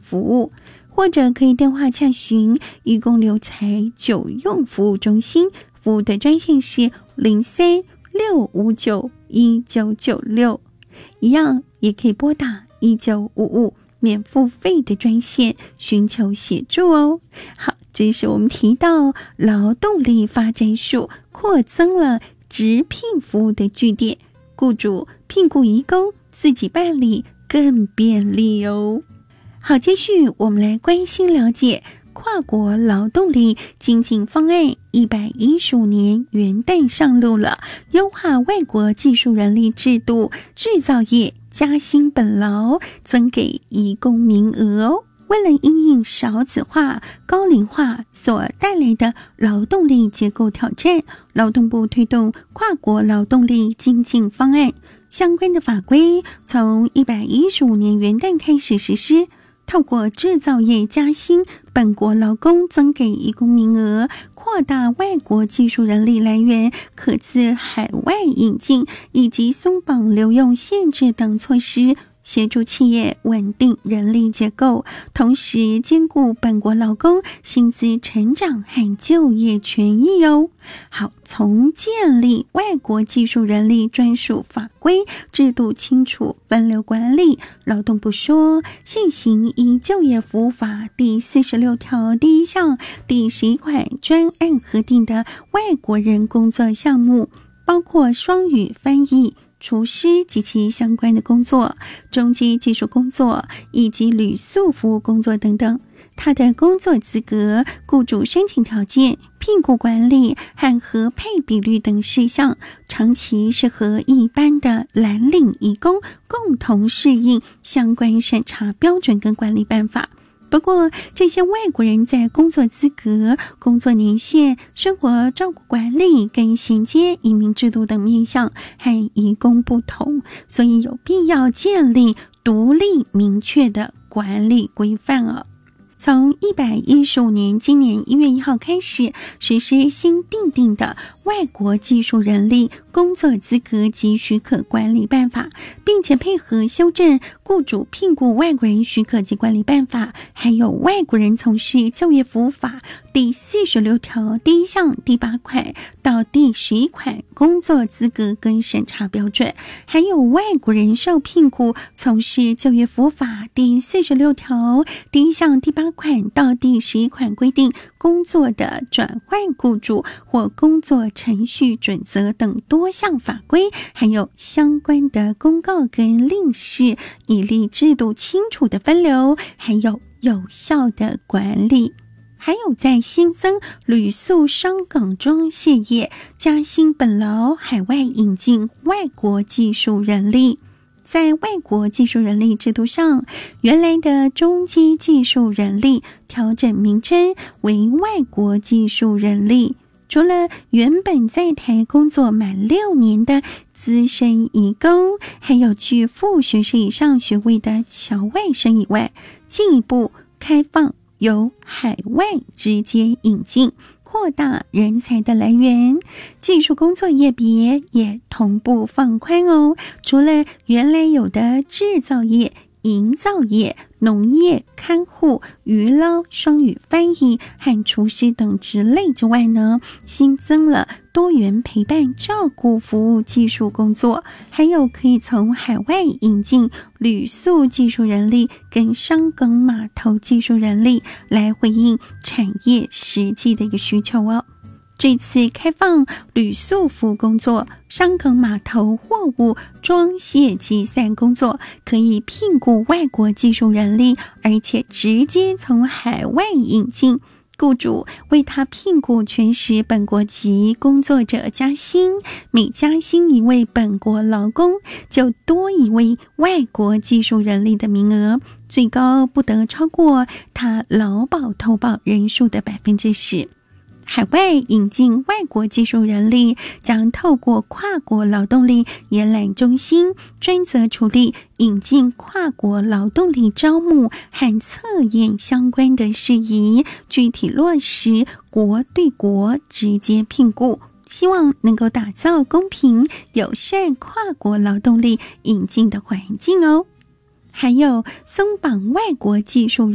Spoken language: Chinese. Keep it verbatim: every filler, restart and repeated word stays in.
服务，或者可以电话洽询移工留才久用服务中心，服务的专线是零三六五九一九九六，一样也可以拨打一九五五免付费的专线寻求协助哦。好，这是我们提到劳动力发展署扩增了直聘服务的据点，雇主聘雇移工自己办理更便利哦。好，继续我们来关心了解跨国劳动力精进方案一百一十五年元旦上路了，优化外国技术人力制度，制造业加薪本劳，增给移工名额哦。为了因应少子化、高龄化所带来的劳动力结构挑战，劳动部推动跨国劳动力精进方案，相关的法规从一百一十五年元旦开始实施。透过制造业加薪，本国劳工增给移工名额，扩大外国技术人力来源，可自海外引进，以及松绑留用限制等措施，协助企业稳定人力结构，同时兼顾本国劳工薪资成长和就业权益哦。好，从建立外国技术人力专属法规，制度清楚，分流管理，劳动部说，现行依就业服务法第四十六条第一项第十一款专案核定的外国人工作项目，包括双语翻译、厨师及其相关的工作、中阶技术工作以及旅宿服务工作等等。他的工作资格、雇主申请条件、聘雇管理和合配比率等事项，长期是和一般的蓝领移工共同适应相关审查标准跟管理办法。不过，这些外国人在工作资格、工作年限、生活照顾管理跟衔接移民制度等面向和移工不同，所以有必要建立独立明确的管理规范了。从一百一十五年今年一月一号开始实施新订定的外国技术人力工作资格及许可管理办法，并且配合修正雇主聘雇外国人许可及管理办法，还有外国人从事就业服务法第四十六条第一项第八款到第十一款工作资格跟审查标准，还有外国人受聘雇从事就业服务法第四十六条第一项第八款到第十一款规定工作的转换雇主或工作程序准则等多项法规，还有相关的公告跟令示，以利制度清楚的分流，还有有效的管理。还有在新增旅宿商港装卸业加薪本劳，海外引进外国技术人力。在外国技术人力制度上，原来的中阶技术人力调整名称为外国技术人力。除了原本在台工作满六年的资深移工，还有具副学士以上学位的侨外生以外，进一步开放由海外直接引进，扩大人才的来源，技术工作业别也同步放宽哦。除了原来有的制造业、营造业、农业、看护、渔捞、双语翻译和厨师等职类之外呢，新增了多元陪伴照顾服务技术工作，还有可以从海外引进旅宿技术人力跟商港码头技术人力，来回应产业实际的一个需求哦。这次开放旅宿服务工作、商港码头货物装卸集散工作，可以聘雇外国技术人力，而且直接从海外引进。雇主为他聘雇全时本国籍工作者加薪，每加薪一位本国劳工，就多一位外国技术人力的名额，最高不得超过他劳保投保人数的百分之十。海外引进外国技术人力将透过跨国劳动力延揽中心，专责处理引进跨国劳动力招募和测验相关的事宜，具体落实国对国直接聘雇，希望能够打造公平友善跨国劳动力引进的环境哦。还有松绑外国技术